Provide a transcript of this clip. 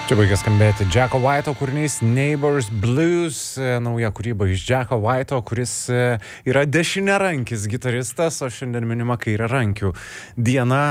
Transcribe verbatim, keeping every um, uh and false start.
Čia baigia skambėti Jacko White'o kūrinys Neighbors Blues, nauja kūryba iš Jacko White'o, kuris yra dešiniarankis gitaristas, o šiandien minima kairiarankių diena.